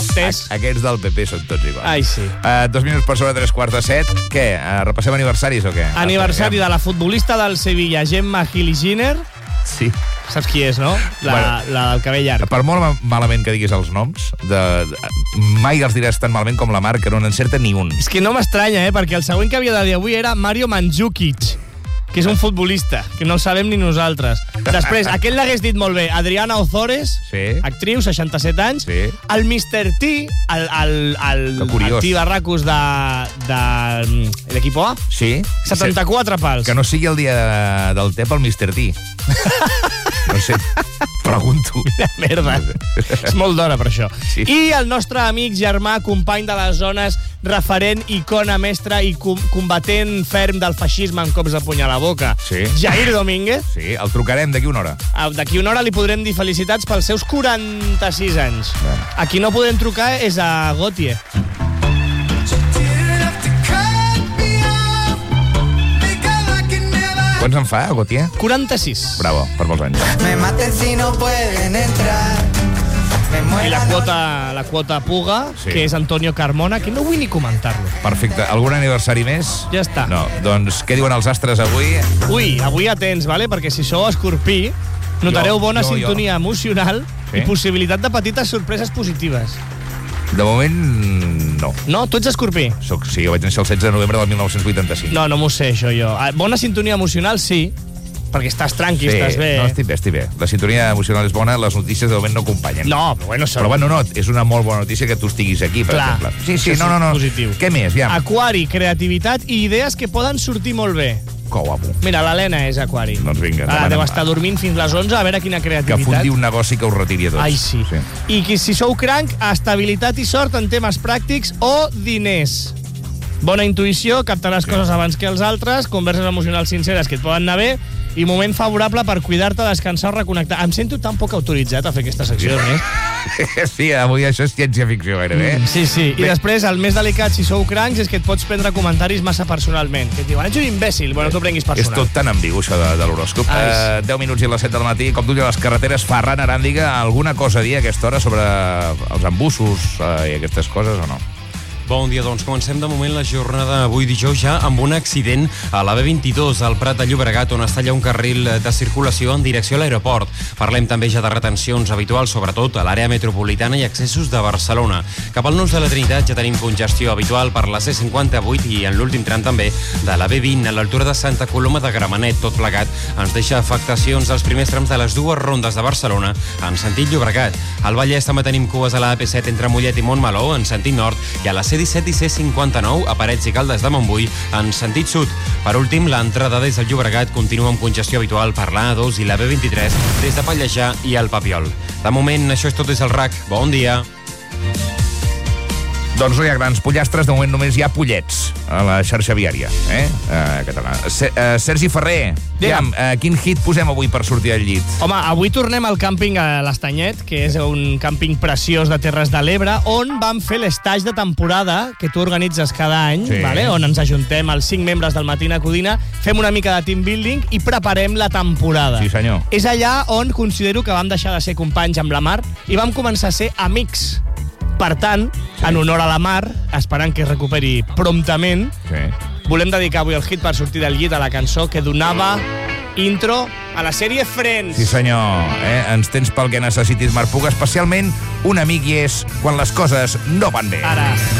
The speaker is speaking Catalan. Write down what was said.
Tots. Aquests del PP són tots iguals. Ai, sí. 2 minuts per sobre 3:45. Què? Repassem aniversaris o què? Aniversari de la futbolista del Sevilla, Gemma Hiliginer. Sí. Saps qui és, no? La del cabell llarg. Per molt malament que diguis els noms, mai els diràs tan malament com la Mar, que no n'encerta ni un. És que no m'estranya, perquè el següent que havia de dir avui era Mario Mandzukic, que és un futbolista, que no el sabem ni nosaltres. Després, aquest l'hagués dit molt bé, Adriana Ozores, Sí. actriu, 67 anys. Sí. El Mr. T, el T Barracus de l'equip A, Sí? 74 pals. Que no sigui el dia del te pel Mr. T. No sé, pregunto. Merda. És molt d'hora per això. Sí. I el nostre amic, germà, company de les zones, referent, icona, mestre i combatent ferm del feixisme en cops de puny a la boca, Sí. Jair Domínguez. Sí, el trucarem d'aquí una hora. D'aquí una hora li podrem dir felicitats pels seus 46 anys. Bueno. A qui no podem trucar és a Gautier. Quants en fa, Gautier? 46. Bravo, per molts anys. Me maten si no pueden entrar. I la quota puga, Sí. que és Antonio Carmona, que no vull ni comentar-lo. Perfecte. Algun aniversari més? Ja està. No. Doncs què diuen els astres avui? Ui, avui atents, vale? Perquè si sou escorpí, notareu bona sintonia emocional Sí? i possibilitat de petites sorpreses positives. De moment, no. No? Tu ets escorpí? Sí, jo vaig néixer el 16 de novembre del 1985. No m'ho sé, això jo. Bona sintonia emocional, sí, perquè estàs tranqui, estàs bé. No, estic bé. La sintonia emocional és bona, les notícies de moment no acompanyen. No, però bueno, Però bueno, no, és una molt bona notícia que tu estiguis aquí, per Clar, exemple. Sí, això no. és positiu. Què més, ja? Aquari, creativitat i idees que poden sortir molt bé. Que guapo. Mira, l'Helena és aquari. Doncs vinga, Ara demana. deu estar dormint fins les 11, a veure quina Que creativitat. fundi un negoci que us retiri a tots. Ai, sí. I que si sou cranc, estabilitat i sort en temes pràctics o diners. Bona intuïció, captaràs coses abans que els altres, converses emocionals sinceres que et poden anar bé i moment favorable per cuidar-te, descansar o reconnectar. Em sento tan poc autoritzat a fer aquesta secció, Sí, avui això és ciència-ficció gairebé. Sí. I després, el més delicat, si sou crancs, és que et pots prendre comentaris massa personalment. Que et diuen, ets un imbècil. Bueno, t'ho prenguis És personal. tot tan ambigu, això de l'horòscop. 10 minuts i les 7 del matí, com tu a les carreteres, Ferran Aràndiga, alguna cosa a dir a aquesta hora sobre els embussos i aquestes coses o no? Bon dia, doncs comencem de moment la jornada avui dijous ja amb un accident a la B22 al Prat de Llobregat, on es talla un carril de circulació en direcció a l'aeroport. Parlem també ja de retencions habituals, sobretot a l'àrea metropolitana i accessos de Barcelona. Cap al Nus de la Trinitat ja tenim congestió habitual per la C58 i en l'últim tram també de la B20 a l'altura de Santa Coloma de Gramenet. Tot plegat ens deixa afectacions als primers trams de les dues rondes de Barcelona en sentit Llobregat. Al Vallès també tenim cues a la AP7 entre Mollet i Montmeló en sentit nord i a la C17 i C59 a Parets i Caldes de Montbui en sentit sud. Per últim, l'entrada des del Llobregat continua amb congestió habitual per l'A2 i la B23 des de Pallejà i el Papiol. De moment, això és tot des del RAC. Bon dia. Doncs no hi ha grans pollastres, de moment només hi ha pollets a la xarxa viària, catalana. Sergi Ferrer, digue'm, quin hit posem avui per sortir al llit? Home, avui tornem al càmping a l'Estanyet, que és un càmping preciós de Terres de l'Ebre, on vam fer l'estage de temporada que tu organitzes cada any, Sí. vale? On ens ajuntem els 5 membres del Matina Codina, fem una mica de team building i preparem la temporada. Sí, senyor. És allà on considero que vam deixar de ser companys amb la Mar i vam començar a ser amics. Per tant, en honor a la Mar, esperant que es recuperi promptament, volem dedicar avui el hit per sortir del llit a la cançó que donava intro a la sèrie Friends. Sí, senyor. Ens tens pel que necessitis, Marc Puga. Especialment un amic hi és quan les coses no van bé. Ara.